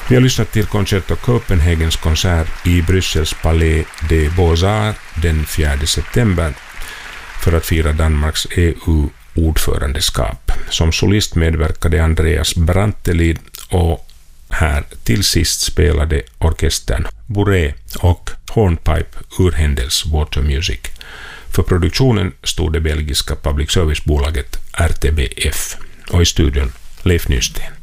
Vi har lyssnat till Concerto Copenhagens konsert i Bryssels Palais des Beaux-Arts den 4 september för att fira Danmarks EU-ordförandeskap. Som solist medverkade Andreas Brantelid och här till sist spelade orkestern Bourrée och Hornpipe ur Händels Water Music. För produktionen stod det belgiska public service-bolaget RTBF och i studion Leif Nysten.